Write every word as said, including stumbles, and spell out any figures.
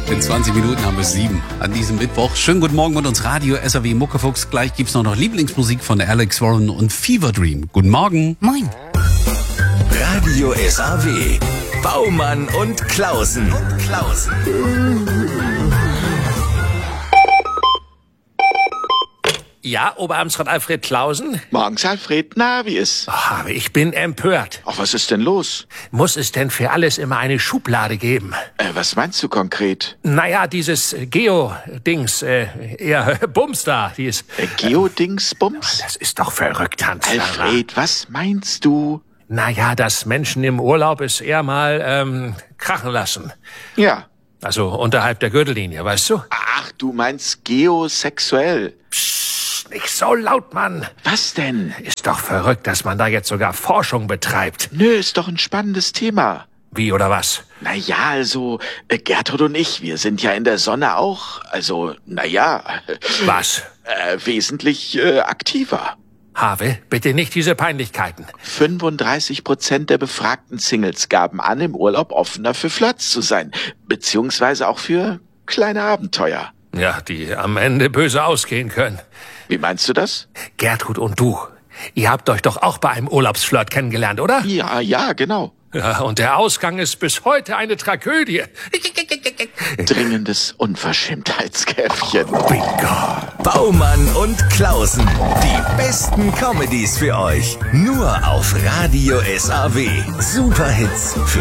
In zwanzig Minuten haben wir es sieben an diesem Mittwoch. Schönen guten Morgen mit uns Radio S R W Muckefuchs. Gleich gibt's noch, noch Lieblingsmusik von Alex Warren und Fever Dream. Guten Morgen. Moin. Radio S R W. Baumann und Klausen. Und Klausen. Ja, Oberamtsrat Alfred Klausen? Morgens, Alfred. Na, wie ist? Ach, ich bin empört. Ach, was ist denn los? Muss es denn für alles immer eine Schublade geben? Äh, was meinst du konkret? Naja, dieses Geo-Dings, äh, eher Bums da, die ist... Äh, Geodingsbums? Das ist doch verrückt, Hans. Alfred, was meinst du? Naja, dass Menschen im Urlaub es eher mal, ähm, krachen lassen. Ja. Also unterhalb der Gürtellinie, weißt du? Ach, du meinst geosexuell. Psst, nicht so laut, Mann. Was denn? Ist doch verrückt, dass man da jetzt sogar Forschung betreibt. Nö, ist doch ein spannendes Thema. Wie oder was? Na ja, also, äh, Gertrud und ich, wir sind ja in der Sonne auch, also, na ja. Was? Äh, wesentlich äh, aktiver. Have, bitte nicht diese Peinlichkeiten. fünfunddreißig Prozent der befragten Singles gaben an, im Urlaub offener für Flirts zu sein. Beziehungsweise auch für kleine Abenteuer. Ja, die am Ende böse ausgehen können. Wie meinst du das? Gertrud und du, ihr habt euch doch auch bei einem Urlaubsflirt kennengelernt, oder? Ja, ja, genau. Ja, und der Ausgang ist bis heute eine Tragödie. Dringendes Unverschämtheitskäffchen. Bingo. Baumann und Klausen. Die besten Comedies für euch. Nur auf Radio S R W. Superhits für